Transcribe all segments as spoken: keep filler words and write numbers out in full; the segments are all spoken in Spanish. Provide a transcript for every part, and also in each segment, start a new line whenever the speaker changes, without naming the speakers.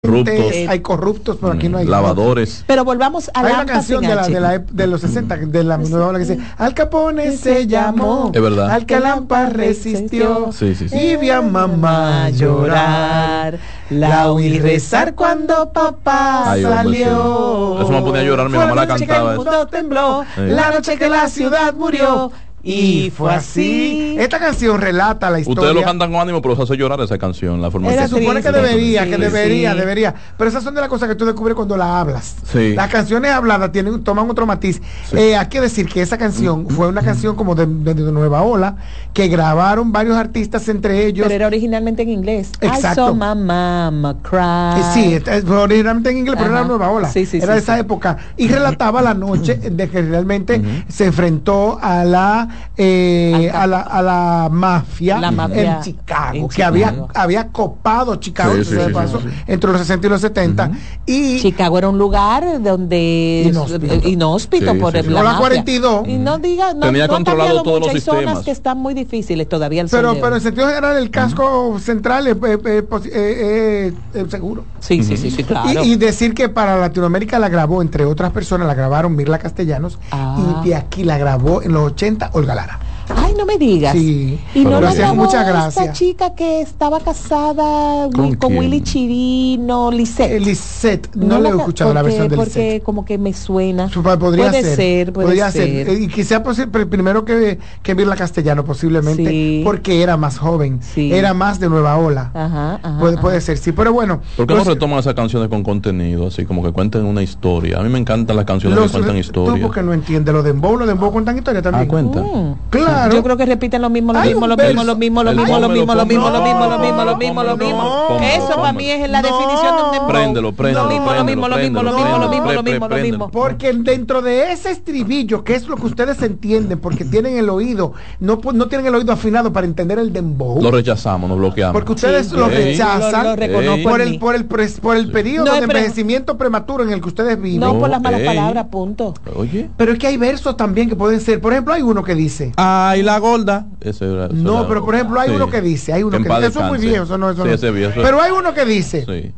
corruptos,
hay corruptos, pero aquí no hay
lavadores.
Pero volvamos a la
Hay una canción de, la, de, la, de los sesenta, de la nueva ola que dice: Al Capone se llamó,
es verdad,
al Calampa resistió,
sí, sí, sí.
Y vi a mamá llorar, la oí rezar cuando papá
Ay, hombre,
salió.
sí. Eso me ponía a llorar, mi
Fue
mamá la
noche que
cantaba.
el mundo tembló,
Sí.
la noche que la ciudad murió. Y fue así. Esta canción relata la historia.
Ustedes lo cantan con ánimo, pero se hace llorar esa canción. La forma
Se supone que debería,
sí,
que debería,
sí.
debería. Pero esas son de las cosas que tú descubres cuando la hablas.
Sí.
Las canciones habladas tienen, toman otro matiz.
Sí.
Eh, hay que decir que esa canción fue una canción como de, de, de Nueva Ola, que grabaron varios artistas, entre ellos.
Pero era originalmente en inglés.
Exacto.
I saw my mama cry.
Eh, sí, es- es- fue originalmente en inglés, pero
Ajá.
era Nueva Ola.
Sí, sí,
era
sí,
de esa
sí.
época. Y relataba la noche de que realmente
Ujú.
se enfrentó a la eh,
Al
a la a la mafia,
La mafia
en Chicago,
en
que
Chicago.
había había copado Chicago,
Sí,
eso
sí,
se
sí,
pasó,
sí, sí.
entre los sesenta y los setenta.
Ujú.
Y
Chicago era un lugar donde
Inhóspito.
inhóspito
Sí,
por
sí,
el-
sí.
la
Con la
mafia.
cuarenta y dos.
Y no diga, no,
Tenía
no ha
controlado
cambiado
todos
mucho.
los
Hay zonas
sistemas.
que están muy difíciles todavía el sol
pero
de
pero
hoy.
en sentido general el casco central es eh, eh, pos- eh, eh, eh, seguro.
Sí, sí, sí, sí, claro.
Y, y decir que para Latinoamérica la grabó, entre otras personas, la grabaron Mirla Castellanos,
Ah.
y de aquí la grabó en los ochenta Olga Lara.
Ay, no me digas.
Sí,
Y no
pero
la
hacía
grabó
mucha
esta
gracia.
chica que estaba casada
¿Con
Wi- con,
quién?
Willy Chirino, Lisette.
Eh, Lisette, no, le he
ca-
escuchado la
porque-
versión de
Porque
Lisette.
como que me suena.
Su- Podría
puede
ser,
ser, puede
podría
ser.
Eh, Y quizá posi- pero primero que, que Mirla Castellano, posiblemente,
Sí.
porque era más joven,
Sí.
era más de Nueva Ola.
Ajá, ajá,
puede,
ajá.
puede ser, sí, pero bueno.
¿Por qué no
los-
retoman esas canciones con contenido, así como que cuenten una historia? A mí me encantan las canciones
los-
que cuentan
Tú
historia.
porque no entiendes lo de Dembow, los Dembow cuentan historia también.
Ah, cuenta.
Mm.
Claro.
Yo creo que repiten lo mismo, lo
Hay
mismo,
un
lo mismo,
verso.
lo mismo, lo
El
mismo, lo
pónmelo,
mismo, lo mismo, lo
pónmelo,
mismo, lo
pónmelo,
mismo, lo mismo, lo
pónmelo,
mismo.
pónmelo,
Eso para mí es la
No.
definición de un dembow.
Préndelo, préndelo,
Lo mismo, lo mismo, lo mismo, lo mismo, lo mismo, lo mismo, lo mismo.
Porque dentro de ese estribillo, que es lo que ustedes entienden, porque tienen el oído, no, pu- no tienen el oído afinado para entender el dembow.
Lo rechazamos, nos bloqueamos.
Porque ustedes
Sí,
lo
Ey.
rechazan
Lo- lo reconozco
por
en
el
mí.
por el pres- por el periodo
No,
de
pero-
envejecimiento prematuro en el que ustedes viven.
No por las malas
Ey.
palabras, punto.
Oye.
Pero es que hay versos también que pueden ser, por ejemplo, hay uno que dice,
Ay, la gorda. Ese era- eso
no,
era-
pero por ejemplo hay
Sí.
uno que dice, hay uno
en
que
paz
dice, eso es muy
descanse.
viejo, eso no, eso
Sí,
no.
ese viejo.
Pero hay uno que dice,
Sí.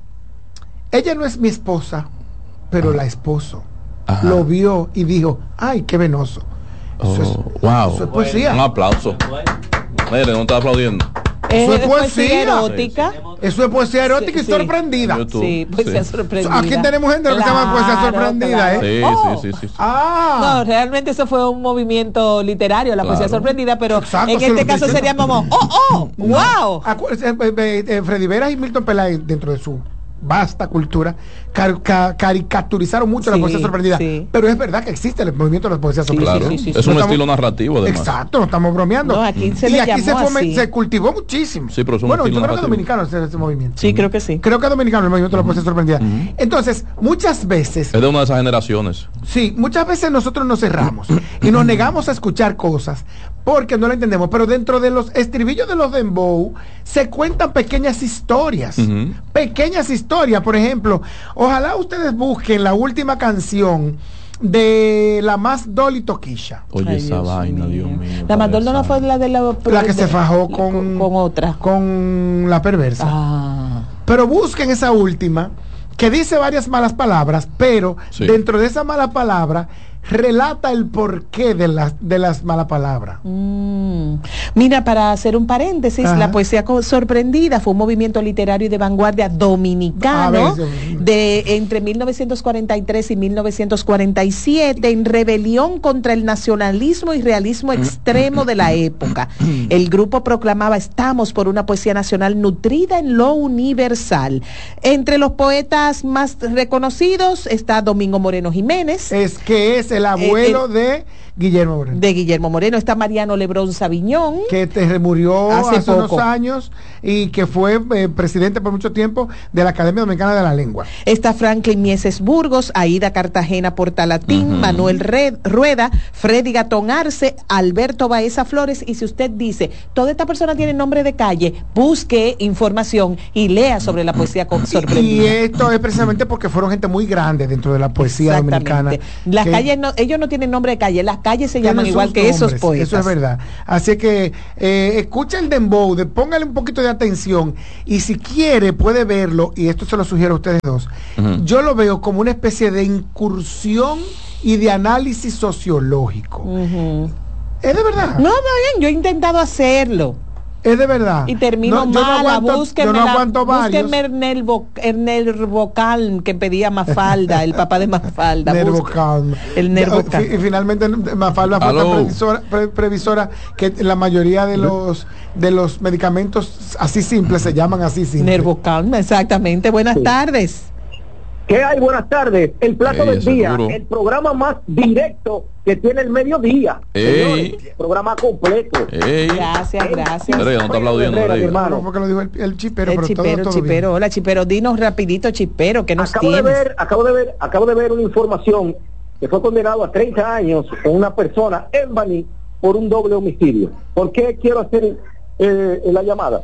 ella no es mi esposa, pero
Ajá.
la esposo
Ajá.
lo vio y dijo, ay, qué venoso. Eso es-
Oh, wow.
eso es poesía.
Un aplauso. Mire, no está aplaudiendo.
Eso es
Es
poesía.
poesía erótica.
Eso es poesía erótica
Sí,
y
sí.
sorprendida.
YouTube.
Sí, poesía
Sí.
sorprendida.
Aquí tenemos gente que se llama poesía sorprendida,
Sí,
¿eh?
Oh.
sí, sí, sí, sí.
Ah,
No, realmente eso fue un movimiento literario, la poesía
Claro.
sorprendida, pero
Exacto,
en
eso
este
lo
caso
estoy
sería
diciendo.
como, oh, oh, wow.
Acu- eh, eh, eh, eh, Freddy Veras y Milton Peláez, dentro de su vasta cultura, car- ca- caricaturizaron mucho la
Sí,
poesía sorprendida.
sí.
Pero es verdad que existe el movimiento de la poesía
Sí,
sorprendida.
Claro.
sí, sí, sí,
Es
sí.
un
No estamos-
estilo narrativo, además.
Exacto, no estamos bromeando.
No, aquí se
y
le
aquí se,
llamó
fome-
así.
se cultivó muchísimo.
Sí, pero es un
bueno, yo
estilo
creo que
narrativo.
dominicano es ese movimiento.
Sí, creo que sí.
Creo que dominicano el movimiento de la poesía sorprendida.
Ujú.
Entonces, muchas veces
Es de una de esas generaciones.
Sí, muchas veces nosotros nos cerramos y nos negamos a escuchar cosas porque no lo entendemos, pero dentro de los estribillos de los dembow se cuentan pequeñas historias,
Ujú.
pequeñas historias, por ejemplo, ojalá ustedes busquen la última canción de la más Dolly Toquilla,
Oye,
Ay,
esa
Dios
vaina,
mío.
Dios mío.
La Madonna no
Padre
fue la de la,
la que
de-
se fajó
y
con,
con otra.
con la perversa.
Ah.
Pero busquen esa última, que dice varias malas palabras, pero
Sí.
dentro de esa mala palabra relata el porqué de las, de las malas palabras.
Mm. Mira, para hacer un paréntesis,
Ajá.
la poesía co- sorprendida fue un movimiento literario y de vanguardia dominicano
A ver,
de entre mil novecientos cuarenta y tres y mil novecientos cuarenta y siete en rebelión contra el nacionalismo y realismo extremo de la época. El grupo proclamaba: estamos por una poesía nacional nutrida en lo universal. Entre los poetas más reconocidos está Domingo Moreno Jiménez,
Es que es el abuelo de Guillermo Moreno,
de Guillermo Moreno, está Mariano Lebrón Sabiñón,
que te murió
Hace
hace, unos
poco.
años y que fue eh, presidente por mucho tiempo de la Academia Dominicana de la Lengua.
está Franklin Mieses Burgos, Aida Cartagena Portalatín,
Ujú.
Manuel Red, Rueda, Freddy Gatón Arce, Alberto Baeza Flores. Y si usted dice, toda esta persona tiene nombre de calle, busque información y lea sobre la poesía con
Y
sorprendida.
esto es precisamente porque fueron gente muy grande dentro de la poesía dominicana.
Las
que-
calles, no, ellos no tienen nombre de calle, las calles se llaman igual que
nombres,
esos poetas.
Eso es verdad. Así que eh, escucha el dembow, de, póngale un poquito de atención y si quiere puede verlo, y esto se lo sugiero a ustedes dos. Uh-huh. Yo lo veo como una especie de incursión y de análisis sociológico. Uh-huh. ¿Es de verdad?
No, bien, yo he intentado hacerlo.
Es de verdad.
Y termino
no,
mala,
no
búsquenme,
no
la, búsquenme Ernel, Bo, Ernel Vocal, que pedía Mafalda, el papá de Mafalda.
Nervocal.
El Nervocal.
Y finalmente Mafalda fue tan previsora, pre, previsora que la mayoría de los de los medicamentos así simples se llaman así simples.
Nervocal, exactamente. Buenas sí. tardes.
¿Qué hay? Buenas tardes. El plato Ey, del día, seguro. El programa más directo que tiene el mediodía. Señores, programa completo.
Ey. Gracias, gracias.
Pero no está aplaudiendo,
hermano. Porque lo dijo el, el chipero,
el
pero
chipero,
todo, todo
chipero.
bien.
Hola, chipero, dinos rapidito, chipero, ¿qué nos
acabo
tienes?
De ver, acabo de ver, acabo de ver una información que fue condenado a treinta años con una persona en Baní por un doble homicidio. ¿Por qué quiero hacer eh, la llamada?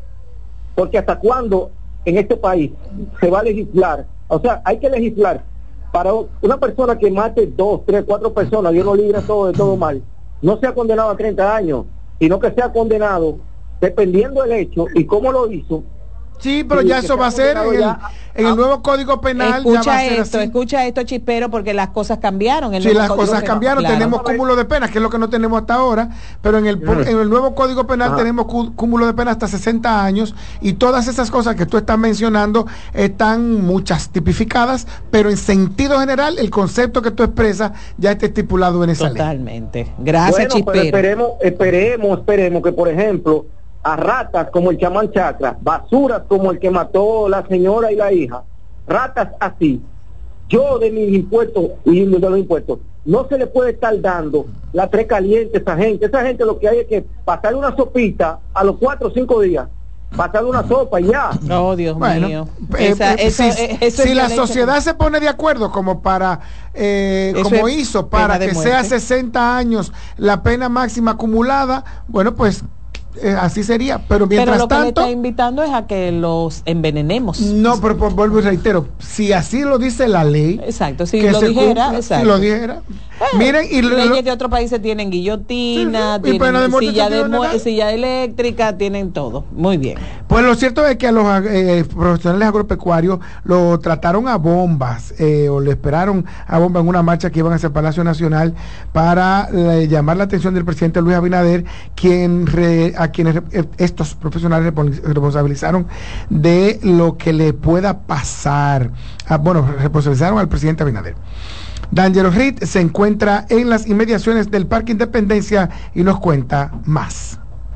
Porque hasta cuándo en este país se va a legislar. O sea, hay que legislar para una persona que mate dos, tres, cuatro personas, Dios no libre todo de todo mal, no sea condenado a treinta años, sino que sea condenado dependiendo del hecho y cómo lo hizo.
Sí, pero ya eso va a ser en el, en el nuevo Código Penal.
Escucha
ya va a ser
esto,
así.
escucha esto, chispero, porque las cosas cambiaron. El
sí, las cosas
penal.
cambiaron.
Claro.
Tenemos cúmulo de penas, que es lo que no tenemos hasta ahora, pero en el, en el nuevo Código Penal Ajá. tenemos cúmulo de penas hasta sesenta años y todas esas cosas que tú estás mencionando están muchas tipificadas, pero en sentido general el concepto que tú expresas ya está estipulado en esa
Totalmente.
ley.
Totalmente. Gracias,
bueno,
chispero.
Pero esperemos, esperemos, esperemos que, por ejemplo, a ratas como el chamán Chacra, basuras como el que mató la señora y la hija, ratas así, yo de mis impuestos y de los impuestos, no se le puede estar dando la tres caliente a esa gente. Esa gente lo que hay es que pasarle una sopita a los cuatro o cinco días, pasarle una sopa y ya.
Oh, Dios
bueno,
mío.
Eh,
Esa,
eh,
eso,
si
eh, eso
si
es
la
violencia.
sociedad se pone de acuerdo como para eh, como
es
hizo para que
muerte.
sea sesenta años la pena máxima acumulada, bueno, pues Eh, así sería, pero mientras
pero lo
tanto
que le está invitando es a que los envenenemos.
no, pero, pero vuelvo y reitero, si así lo dice la ley,
exacto, si
que
lo
se
dijera,
cumpla,
exacto.
si lo dijera,
eh,
miren y
leyes
lo,
de otros países tienen guillotina,
sí, sí,
tienen
de
silla, de
muerte,
silla eléctrica, tienen todo, muy bien.
Pues lo cierto es que a los eh, profesionales agropecuarios lo trataron a bombas eh, o le esperaron a bomba en una marcha que iban hacia el Palacio Nacional para eh, llamar la atención del presidente Luis Abinader, quien re, a quienes eh, estos profesionales responsabilizaron de lo que le pueda pasar. Ah, bueno, responsabilizaron al presidente Abinader. D'Angelo Reed se encuentra en las inmediaciones del Parque Independencia y nos cuenta más.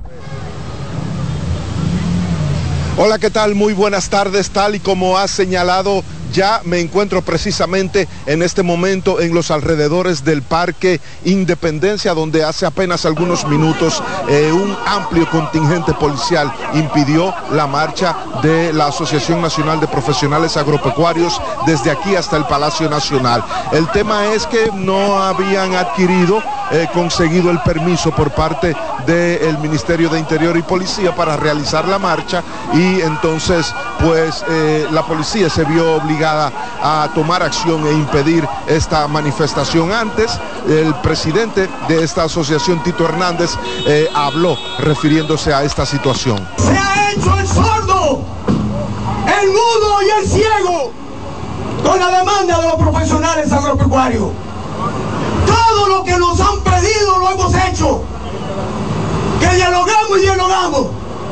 Hola, ¿qué tal? Muy buenas tardes. Tal y como ha señalado, ya me encuentro precisamente en este momento en los alrededores del Parque Independencia, donde hace apenas algunos minutos eh, un amplio contingente policial impidió la marcha de la Asociación Nacional de Profesionales Agropecuarios desde aquí hasta el Palacio Nacional. El tema es que no habían adquirido, eh, conseguido el permiso por parte del Ministerio de Interior y Policía para realizar la marcha, y entonces pues eh, la policía se vio obligada a tomar acción e impedir esta manifestación. Antes, el presidente de esta asociación, Tito Hernández, eh, habló refiriéndose a esta situación.
Se ha hecho el sordo, el mudo y el ciego con la demanda de los profesionales agropecuarios. Todo lo que nos han pedido lo hemos hecho. Que dialogamos y dialogamos.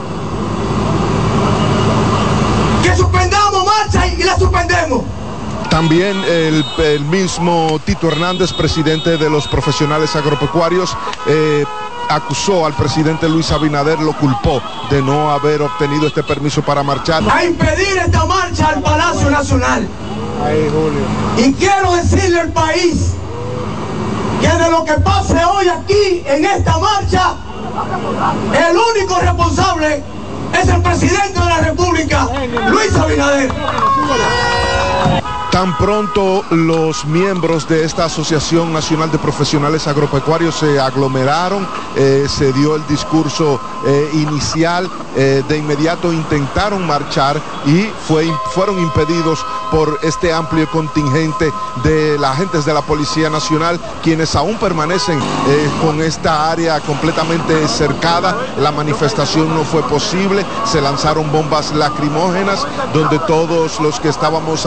Que suspendamos marcha y la suspendemos.
También el, el mismo Tito Hernández, presidente de los profesionales agropecuarios, eh, acusó al presidente Luis Abinader, lo culpó de no haber obtenido este permiso para marchar.
A impedir esta marcha al Palacio Nacional.
Ay, Julio.
Y quiero decirle al país que de lo que pase hoy aquí en esta marcha, el único responsable es el presidente de la República, Luis Abinader.
Tan pronto los miembros de esta Asociación Nacional de Profesionales Agropecuarios se aglomeraron, eh, se dio el discurso eh, inicial, eh, de inmediato intentaron marchar y fue, fueron impedidos por este amplio contingente de la agentes de la Policía Nacional, quienes aún permanecen eh, con esta área completamente cercada. La manifestación no fue posible, se lanzaron bombas lacrimógenas donde todos los que estábamos